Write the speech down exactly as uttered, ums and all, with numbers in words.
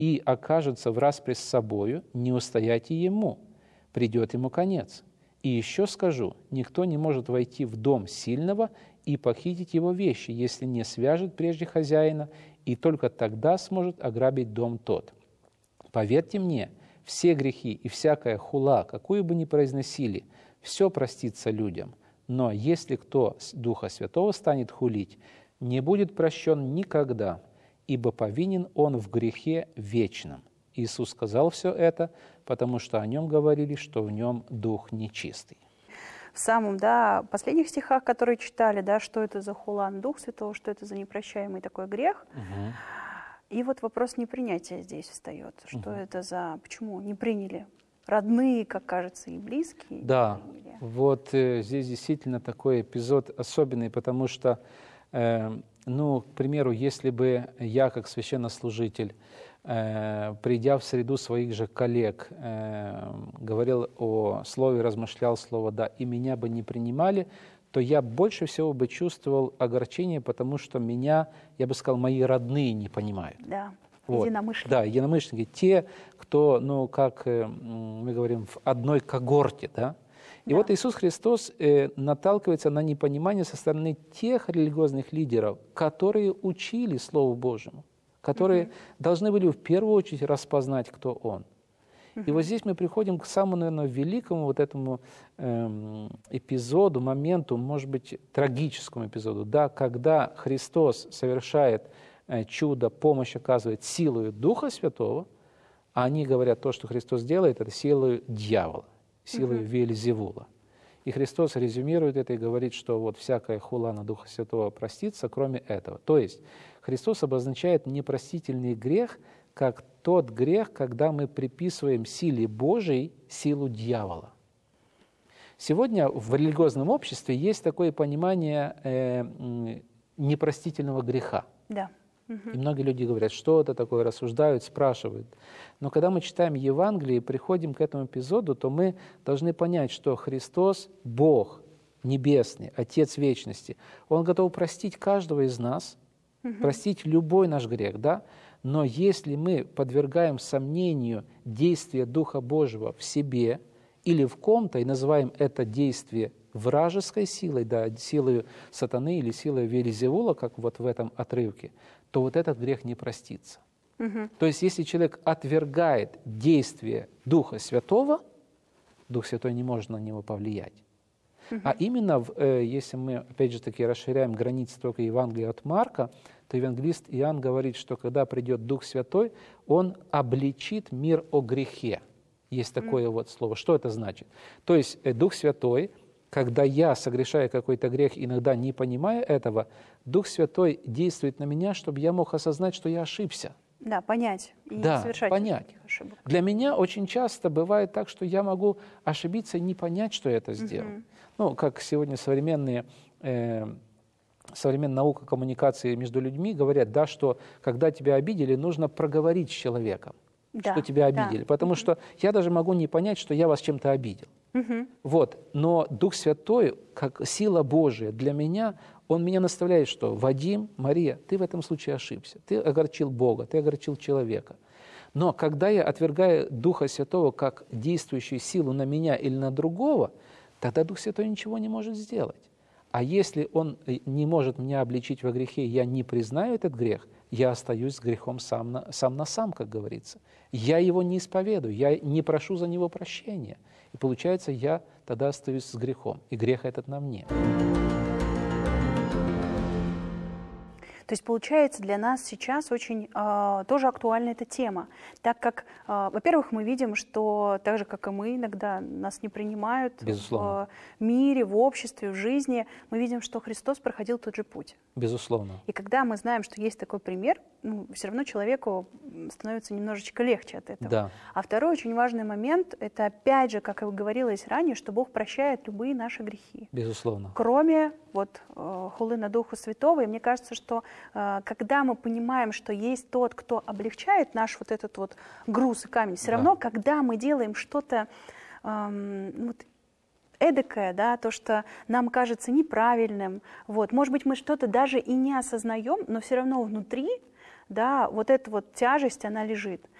и окажется в распре с собою, не устоять и ему, придет ему конец. И еще скажу, никто не может войти в дом сильного и похитить его вещи, если не свяжет прежде хозяина, и только тогда сможет ограбить дом тот. Поверьте мне, все грехи и всякая хула, какую бы ни произносили, все простится людям. Но если кто с Духа Святого станет хулить, не будет прощен никогда, ибо повинен он в грехе вечном. Иисус сказал все это, потому что о нем говорили, что в нем дух нечистый. В самом, да, последних стихах, которые читали, да, что это за хулан Дух Святого, что это за непрощаемый такой грех. Угу. И вот вопрос непринятия здесь встает. Что угу. это за... Почему не приняли? Родные, как кажется, и близкие. Да, вот э, здесь действительно такой эпизод особенный, потому что, э, ну, к примеру, если бы я, как священнослужитель, э, придя в среду своих же коллег, э, говорил о слове, размышлял слово «да», и меня бы не принимали, то я больше всего бы чувствовал огорчение, потому что меня, я бы сказал, мои родные не понимают. Да. Вот. Единомышленники. Да, единомышленники. Те, кто, ну, как э, мы говорим, в одной когорте, да. И да. вот Иисус Христос э, наталкивается на непонимание со стороны тех религиозных лидеров, которые учили Слову Божьему, которые mm-hmm. должны были в первую очередь распознать, кто Он. Mm-hmm. И вот здесь мы приходим к самому, наверное, великому вот этому э, эпизоду, моменту, может быть, трагическому эпизоду, да, когда Христос совершает чудо, помощь оказывает силою Духа Святого, а они говорят, то, что Христос делает, это силою дьявола, силою uh-huh. Вельзевула. И Христос резюмирует это и говорит, что вот всякая хула на Духа Святого простится, кроме этого. То есть Христос обозначает непростительный грех, как тот грех, когда мы приписываем силе Божией силу дьявола. Сегодня в религиозном обществе есть такое понимание э, непростительного греха. Да. И многие люди говорят, что это такое, рассуждают, спрашивают. Но когда мы читаем Евангелие и приходим к этому эпизоду, то мы должны понять, что Христос, Бог Небесный, Отец Вечности, Он готов простить каждого из нас, угу. простить любой наш грех, да? Но если мы подвергаем сомнению действия Духа Божьего в себе или в ком-то и называем это действие вражеской силой, да, силой сатаны или силой Вельзевула, как вот в этом отрывке, то вот этот грех не простится. Угу. То есть, если человек отвергает действие Духа Святого, Дух Святой не может на него повлиять. Угу. А именно, в, э, если мы, опять же таки, расширяем границы только Евангелия от Марка, то евангелист Иоанн говорит, что когда придет Дух Святой, Он обличит мир о грехе. Есть такое угу. вот слово. Что это значит? То есть, э, Дух Святой, когда я согрешаю какой-то грех, иногда не понимая этого, Дух Святой действует на меня, чтобы я мог осознать, что я ошибся. Да, понять и да, не совершать понять. таких ошибок. Для меня очень часто бывает так, что я могу ошибиться и не понять, что я это сделал. Uh-huh. Ну, как сегодня современные, э, современная наука коммуникации между людьми говорят, да, что когда тебя обидели, нужно проговорить с человеком, да, что тебя обидели. Да. Потому uh-huh. что я даже могу не понять, что я вас чем-то обидел. Угу. Вот. Но Дух Святой, как сила Божия для меня, Он меня наставляет, что Вадим, Мария, ты в этом случае ошибся. Ты огорчил Бога, ты огорчил человека. Но когда я отвергаю Духа Святого как действующую силу на меня или на другого, тогда Дух Святой ничего не может сделать. А если Он не может меня обличить во грехе, я не признаю этот грех, я остаюсь с грехом сам на сам, на сам, как говорится. Я его не исповедую, я не прошу за него прощения. И получается, я тогда остаюсь с грехом, и грех этот на мне. То есть, получается, для нас сейчас очень э, тоже актуальна эта тема, так как, э, во-первых, мы видим, что так же, как и мы, иногда нас не принимают Безусловно. в мире, в обществе, в жизни. Мы видим, что Христос проходил тот же путь. Безусловно. И когда мы знаем, что есть такой пример, ну, все равно человеку становится немножечко легче от этого. Да. А второй очень важный момент, это опять же, как и говорилось ранее, что Бог прощает любые наши грехи. Безусловно. Кроме вот, э, хулы на Духа Святого. И мне кажется, что э, когда мы понимаем, что есть тот, кто облегчает наш вот этот вот груз и камень, все да. равно, когда мы делаем что-то э, вот, эдакое, да, то, что нам кажется неправильным, вот, может быть, мы что-то даже и не осознаем, но все равно внутри да, вот эта вот тяжесть, она лежит.